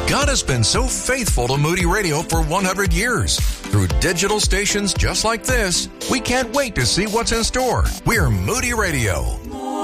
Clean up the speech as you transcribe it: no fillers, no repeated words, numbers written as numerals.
God has been so faithful to Moody Radio for 100 years. Through digital stations just like this, we can't wait to see what's in store. We're Moody Radio.